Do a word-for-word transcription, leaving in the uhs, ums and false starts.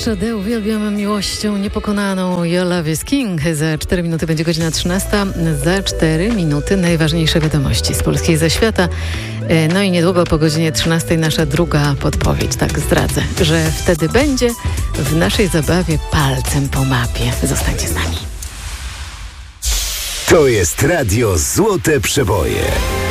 Sade, uwielbiam miłością niepokonaną. Your Love is King. Za cztery minuty będzie godzina trzynasta. Za cztery minuty najważniejsze wiadomości z Polski i ze świata. No i niedługo po godzinie trzynastej nasza druga podpowiedź. Tak zdradzę, że wtedy będzie w naszej zabawie palcem po mapie. Zostańcie z nami. To jest Radio Złote Przeboje.